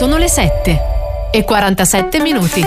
Sono le 7:47.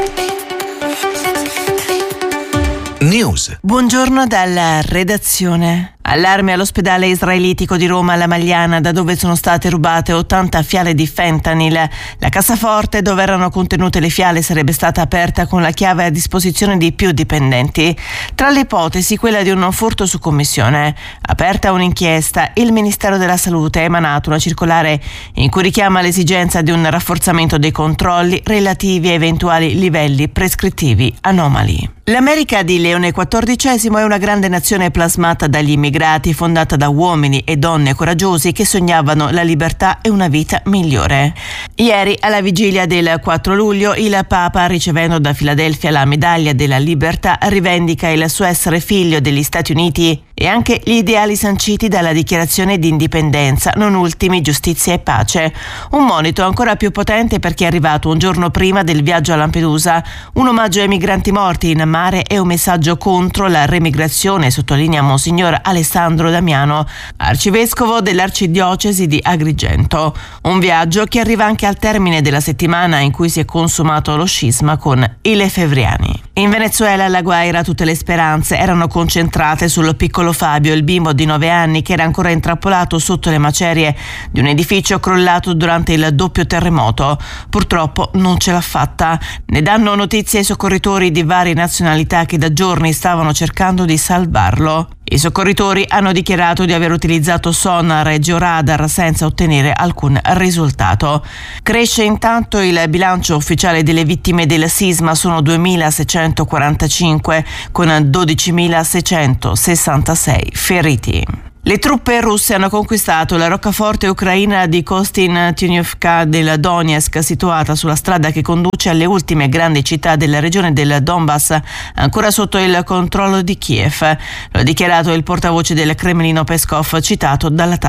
News. Buongiorno dalla redazione. Allarme all'ospedale israelitico di Roma alla Magliana, da dove sono state rubate 80 fiale di fentanyl. La cassaforte dove erano contenute le fiale sarebbe stata aperta con la chiave a disposizione di più dipendenti. Tra le ipotesi quella di un furto su commissione. Aperta un'inchiesta, il Ministero della Salute ha emanato una circolare in cui richiama l'esigenza di un rafforzamento dei controlli relativi a eventuali livelli prescrittivi anomali. L'America di Leone XIV è una grande nazione plasmata dagli immigrati, fondata da uomini e donne coraggiosi che sognavano la libertà e una vita migliore. Ieri, alla vigilia del 4 luglio, il Papa, ricevendo da Filadelfia la medaglia della libertà, rivendica il suo essere figlio degli Stati Uniti e anche gli ideali sanciti dalla dichiarazione di indipendenza, non ultimi giustizia e pace. Un monito ancora più potente perché è arrivato un giorno prima del viaggio a Lampedusa, un omaggio ai migranti morti in mare e un messaggio contro la remigrazione, sottolinea Monsignor Alessandro Damiano, arcivescovo dell'arcidiocesi di Agrigento. Un viaggio che arriva anche al termine della settimana in cui si è consumato lo scisma con i lefevriani. In Venezuela, alla Guaira, tutte le speranze erano concentrate sul piccolo Fabio, il bimbo di 9 anni che era ancora intrappolato sotto le macerie di un edificio crollato durante il doppio terremoto. Purtroppo non ce l'ha fatta. Ne danno notizia i soccorritori di varie nazionalità che da giorni stavano cercando di salvarlo. I soccorritori hanno dichiarato di aver utilizzato sonar e georadar senza ottenere alcun risultato. Cresce intanto il bilancio ufficiale delle vittime del sisma, sono 2.645 con 12.666 feriti. Le truppe russe hanno conquistato la roccaforte ucraina di Kostin-Tynivka del Donetsk, situata sulla strada che conduce alle ultime grandi città della regione del Donbass, ancora sotto il controllo di Kiev. Lo ha dichiarato il portavoce del Cremlino Peskov, citato dalla